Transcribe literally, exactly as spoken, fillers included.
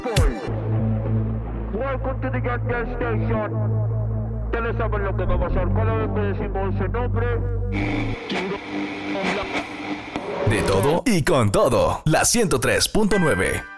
Welcome to the Gas Station. Ustedes saben lo que va a pasar cada vez que decimos ese nombre. De todo y con todo. La ciento tres punto nueve.